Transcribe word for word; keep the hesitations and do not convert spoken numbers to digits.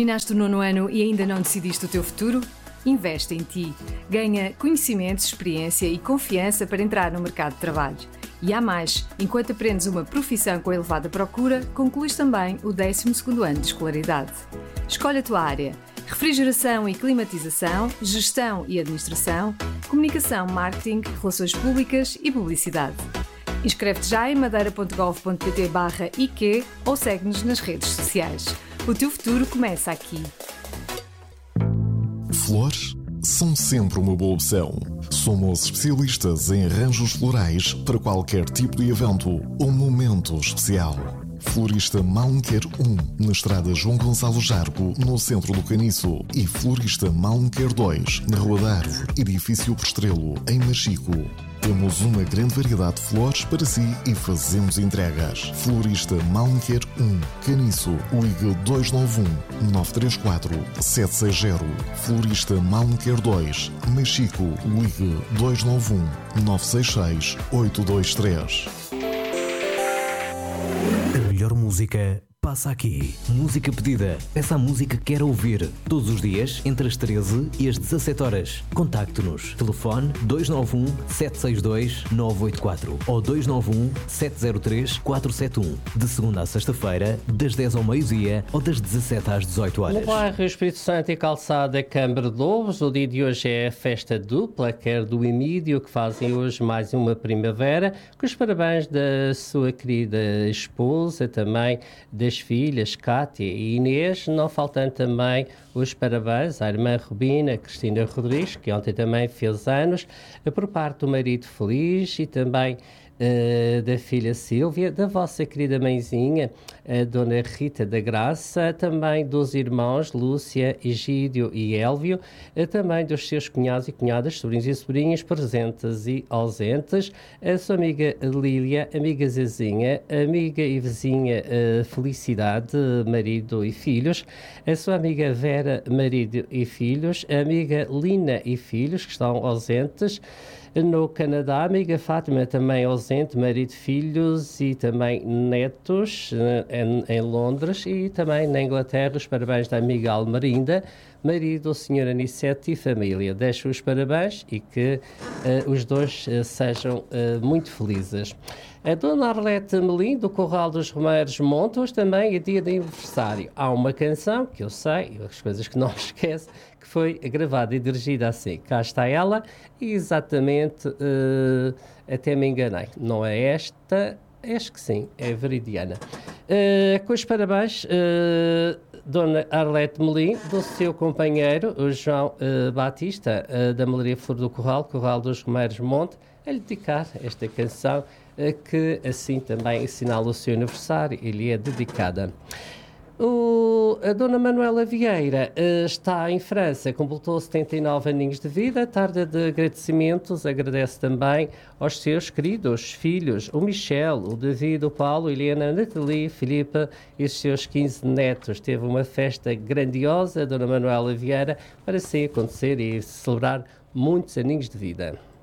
Terminaste o nono ano e ainda não decidiste o teu futuro? Investe em ti. Ganha conhecimentos, experiência e confiança para entrar no mercado de trabalho. E há mais, enquanto aprendes uma profissão com elevada procura, concluís também o décimo segundo ano de escolaridade. Escolhe a tua área. Refrigeração e climatização, gestão e administração, comunicação, marketing, relações públicas e publicidade. Inscreve-te já em madeira ponto gov ponto pt barra I Q ou segue-nos nas redes sociais. O teu futuro começa aqui. Flores são sempre uma boa opção. Somos especialistas em arranjos florais para qualquer tipo de evento ou momento especial. Florista Malmequer um, na estrada João Gonçalo Jargo, no centro do Caniço. E Florista Malmequer dois, na Rua da Árvore, edifício Postrelo, em Machico. Temos uma grande variedade de flores para si e fazemos entregas. Florista Malmequer um, Caniço, ligue dois nove um, nove três quatro, sete seis zero. Florista Malmequer dois, Machico, ligue dois nove um, nove seis seis, oito dois três. A melhor música passa aqui. Música pedida. Peça a música que quer ouvir. Todos os dias, entre as treze e as dezassete horas. Contacte-nos. Telefone dois nove um, sete seis dois, nove oito quatro ou dois nove um, sete zero três, quatro sete um. De segunda a sexta-feira, das dez ao meio-dia ou das dezassete às dezoito horas. No bairro Espírito Santo e Calçada Câmara de Lobos, o dia de hoje é a festa dupla, quer do Emídio, que fazem hoje mais uma primavera, com os parabéns da sua querida esposa, também das filhas Cátia e Inês, não faltando também os parabéns à irmã Rubina Cristina Rodrigues, que ontem também fez anos, por parte do marido Feliz e também Uh, da filha Sílvia, da vossa querida mãezinha, a dona Rita da Graça, também dos irmãos Lúcia, Egídio e Élvio, uh, também dos seus cunhados e cunhadas, sobrinhos e sobrinhas, presentes e ausentes, a sua amiga Lília, amiga Zezinha, amiga e vizinha uh, Felicidade, marido e filhos, a sua amiga Vera, marido e filhos, a amiga Lina e filhos, que estão ausentes. No Canadá, a amiga Fátima também ausente, marido, filhos e também netos em, em Londres, e também na Inglaterra os parabéns da amiga Almerinda, marido, o senhor Anicete e família. Deixo os parabéns e que uh, os dois uh, sejam uh, muito felizes. A dona Arlete Melim, do Corral dos Romeiros Montes, também é dia de aniversário. Há uma canção que eu sei, as coisas que não me esqueço, que foi gravada e dirigida assim. Cá está ela, e exatamente, uh, até me enganei. Não é esta, acho que sim, é veridiana. Uh, com os parabéns, uh, Dona Arlete Melim, do seu companheiro, o João uh, Batista, uh, da Melaria Flor do Corral, Corral dos Romeiros Monte, a lhe dedicar esta canção, uh, que assim também assinala o seu aniversário e lhe é dedicada. O, a Dona Manuela Vieira uh, está em França, completou setenta e nove aninhos de vida, tarde de agradecimentos, agradece também aos seus queridos filhos, o Michel, o David, o Paulo, Helena, a Nathalie, Filipe e os seus quinze netos. Teve uma festa grandiosa, a Dona Manuela Vieira, para assim acontecer e celebrar muitos aninhos de vida.